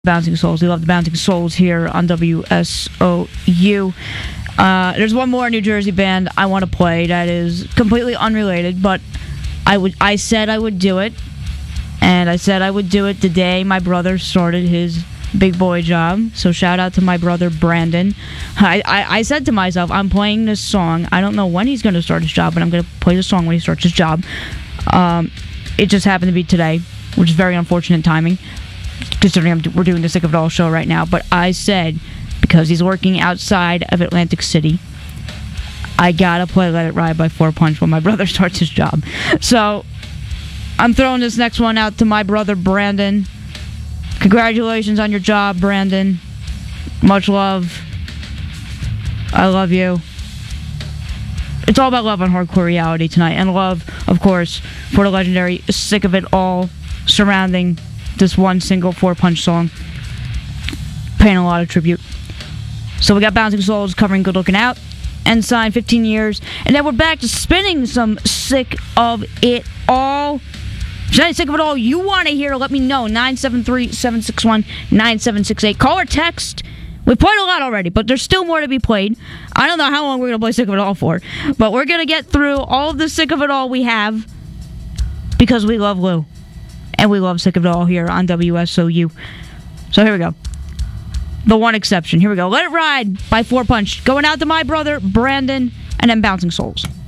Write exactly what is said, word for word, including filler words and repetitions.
Bouncing Souls. We love the Bouncing Souls here on W S O U. Uh, there's one more New Jersey band I want to play that is completely unrelated, but I would. I said I would do it, and I said I would do it the day my brother started his big boy job. So shout out to my brother Brandon. I, I, I said to myself, I'm playing this song. I don't know when he's going to start his job, but I'm going to play the song when he starts his job. Um, it just happened to be today, which is very unfortunate timing, considering I'm, we're doing the Sick of It All show right now. But I said, because he's working outside of Atlantic City, I gotta play Let It Ride by Four Punch when my brother starts his job. So I'm throwing this next one out to my brother Brandon. Congratulations on your job, Brandon. Much love. I love you. It's all about love on Hardcore Reality tonight, and love, of course, for the legendary Sick of It All surrounding this one single Four Punch song, paying a lot of tribute. So we got Bouncing Souls covering Good Looking Out, Ensign, fifteen years, and then we're back to spinning some Sick of It All. If there's any Sick of It All you want to hear, let me know. nine seven three, seven six one, nine seven six eight. Call or text. We played a lot already, but there's still more to be played. I don't know how long we're going to play Sick of It All for, but we're going to get through all of the Sick of It All we have because we love Lou. And we love Sick of It All here on W S O U. So here we go. The one exception. Here we go. Let It Ride by Four Punch. Going out to my brother, Brandon, and then Bouncing Souls.